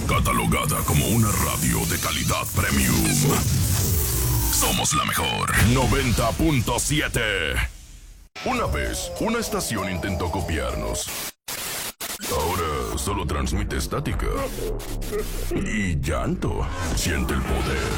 Catalogada como una radio de calidad premium. Somos la mejor. 90.7. Una vez, una estación intentó copiarnos. Ahora solo transmite estática y llanto. Siente el poder